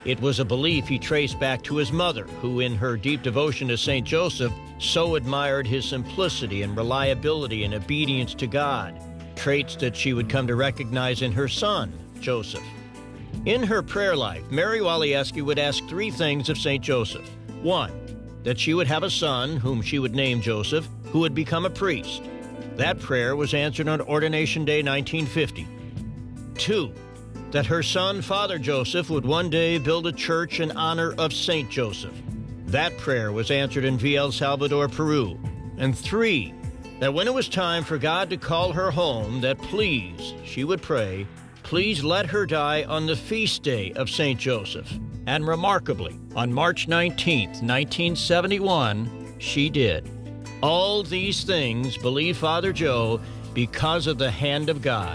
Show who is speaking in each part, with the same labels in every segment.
Speaker 1: It was a belief he traced back to his mother, who in her deep devotion to St. Joseph so admired his simplicity and reliability and obedience to God, traits that she would come to recognize in her son, Joseph. In her prayer life, Mary Walieski would ask three things of St. Joseph. One, that she would have a son, whom she would name Joseph, who would become a priest. That prayer was answered on Ordination Day 1950. Two, that her son, Father Joseph, would one day build a church in honor of St. Joseph. That prayer was answered in Villa El Salvador, Peru. And three, that when it was time for God to call her home, that please, she would pray, please let her die on the feast day of St. Joseph. And remarkably, on March 19th, 1971, she did. All these things, believe Father Joe, because of the hand of God.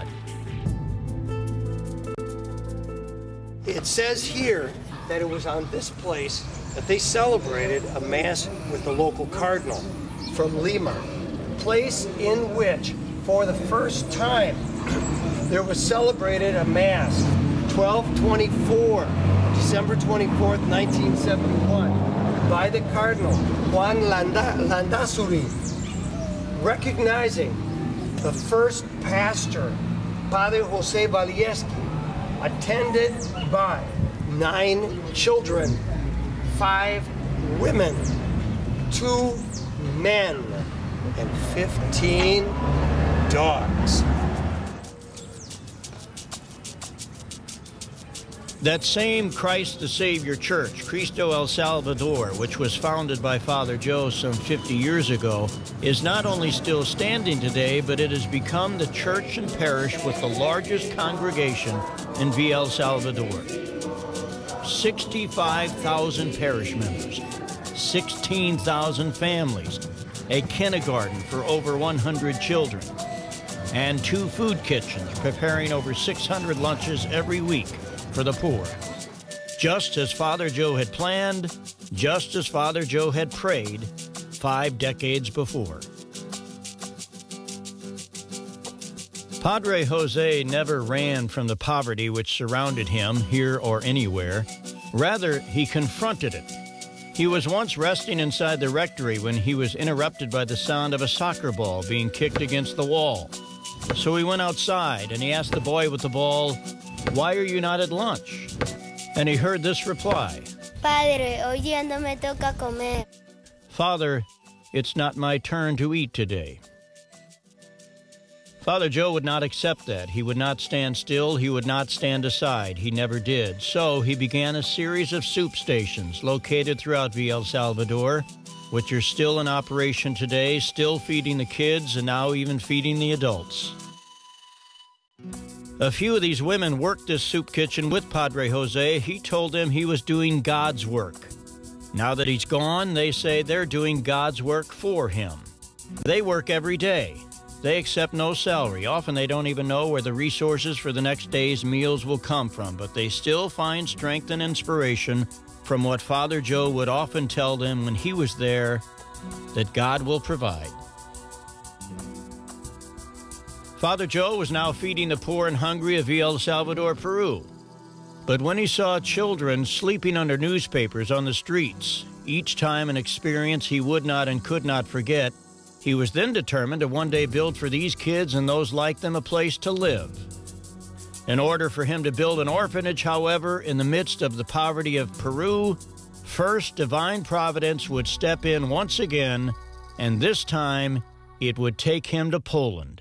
Speaker 2: It says here that it was on this place that they celebrated a mass with the local cardinal from Lima, place in which, for the first time, there was celebrated a mass, 12/24, December 24th, 1971, by the Cardinal Juan Landazuri, recognizing the first pastor, Padre Jose Walieski, attended by 9 children, 5 women, 2 men, and 15 dogs.
Speaker 1: That same Christ the Savior Church, Cristo El Salvador, which was founded by Father Joe some 50 years ago, is not only still standing today, but it has become the church and parish with the largest congregation in Villa El Salvador. 65,000 parish members, 16,000 families, a kindergarten for over 100 children, and 2 food kitchens preparing over 600 lunches every week for the poor. Just as Father Joe had planned, just as Father Joe had prayed 5 decades before. Padre Jose never ran from the poverty which surrounded him here or anywhere. Rather, he confronted it. He was once resting inside the rectory when he was interrupted by the sound of a soccer ball being kicked against the wall. So he went outside and he asked the boy with the ball, "Why are you not at lunch?" And he heard this reply,
Speaker 3: "Padre, hoy día no me toca comer."
Speaker 1: "Father, it's not my turn to eat today." Father Joe would not accept that. He would not stand still. He would not stand aside. He never did. So he began a series of soup stations located throughout Villa El Salvador, which are still in operation today, still feeding the kids and now even feeding the adults. A few of these women worked this soup kitchen with Padre Jose. He told them he was doing God's work. Now that he's gone, they say they're doing God's work for him. They work every day. They accept no salary. Often they don't even know where the resources for the next day's meals will come from, but they still find strength and inspiration from what Father Joe would often tell them when he was there, that God will provide. Father Joe was now feeding the poor and hungry of Villa El Salvador, Peru. But when he saw children sleeping under newspapers on the streets, each time an experience he would not and could not forget, he was then determined to one day build for these kids and those like them a place to live. In order for him to build an orphanage, however, in the midst of the poverty of Peru, first divine providence would step in once again, and this time it would take him to Poland.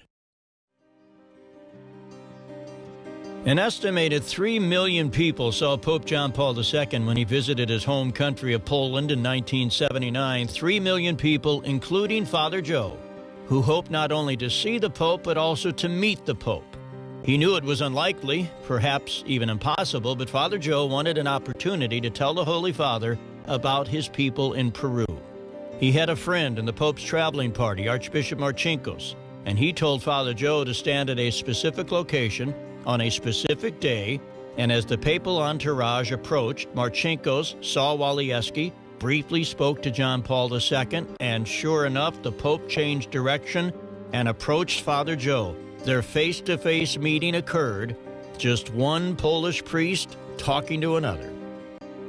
Speaker 1: An estimated 3 million people saw Pope John Paul II when he visited his home country of Poland in 1979. 3 million people, including Father Joe, who hoped not only to see the Pope, but also to meet the Pope. He knew it was unlikely, perhaps even impossible, but Father Joe wanted an opportunity to tell the Holy Father about his people in Peru. He had a friend in the Pope's traveling party, Archbishop Marcinkus, and he told Father Joe to stand at a specific location on a specific day, and as the papal entourage approached, Marcinkus saw Walieski, briefly spoke to John Paul II, and sure enough, the Pope changed direction and approached Father Joe. Their face-to-face meeting occurred, just one Polish priest talking to another.